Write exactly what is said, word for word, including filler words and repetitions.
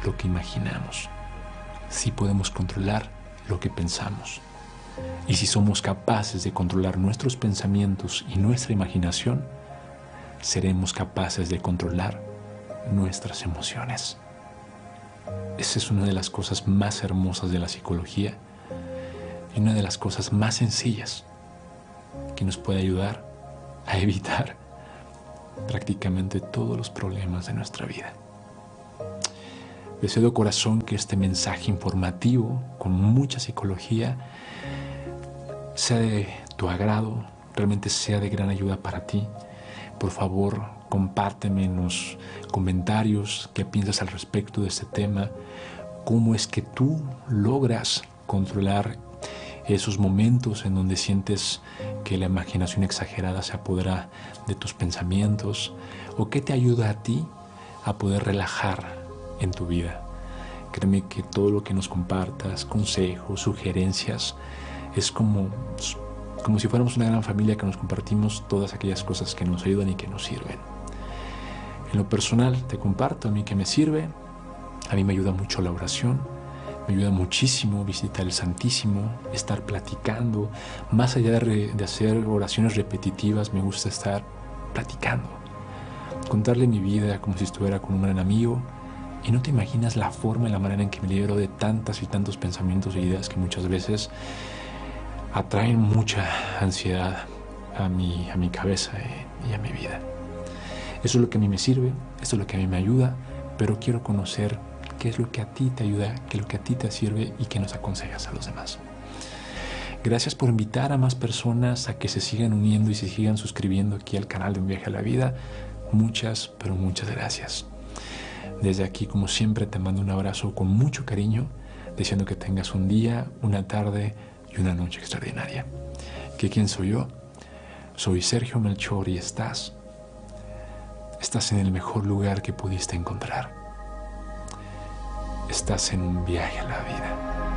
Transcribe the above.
lo que imaginamos. Sí podemos controlar lo que pensamos. Y si somos capaces de controlar nuestros pensamientos y nuestra imaginación, seremos capaces de controlar nuestras emociones. Esa es una de las cosas más hermosas de la psicología y una de las cosas más sencillas que nos puede ayudar a evitar prácticamente todos los problemas de nuestra vida. Deseo de corazón que este mensaje informativo con mucha psicología sea de tu agrado, realmente sea de gran ayuda para ti. Por favor, compárteme en los comentarios qué piensas al respecto de este tema, cómo es que tú logras controlar esos momentos en donde sientes que la imaginación exagerada se apodera de tus pensamientos, o qué te ayuda a ti a poder relajar en tu vida. Créeme que todo lo que nos compartas, consejos, sugerencias, es como, como si fuéramos una gran familia que nos compartimos todas aquellas cosas que nos ayudan y que nos sirven. En lo personal te comparto a mí que me sirve. A mí me ayuda mucho la oración, me ayuda muchísimo visitar el Santísimo, estar platicando. Más allá de, re, de hacer oraciones repetitivas, me gusta estar platicando, contarle mi vida como si estuviera con un gran amigo. Y no te imaginas la forma y la manera en que me libero de tantas y tantos pensamientos e ideas que muchas veces atraen mucha ansiedad a mi, a mi cabeza y a mi vida. Eso es lo que a mí me sirve, eso es lo que a mí me ayuda, pero quiero conocer qué es lo que a ti te ayuda, qué es lo que a ti te sirve y qué nos aconsejas a los demás. Gracias por invitar a más personas a que se sigan uniendo y se sigan suscribiendo aquí al canal de Un Viaje a la Vida. Muchas, pero muchas gracias. Desde aquí, como siempre, te mando un abrazo con mucho cariño, deseando que tengas un día, una tarde y una noche extraordinaria. ¿Que quién soy yo? Soy Sergio Melchor y estás, estás en el mejor lugar que pudiste encontrar. Estás en un viaje a la vida.